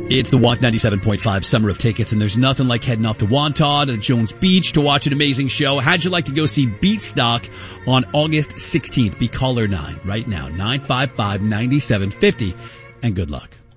It's the Walk 97.5 Summer of Tickets, and there's nothing like heading off to Wantagh at Jones Beach to watch an amazing show. How'd you like to go see Beatstock on August 16th? Be caller 9 right now, 955-9750, and good luck.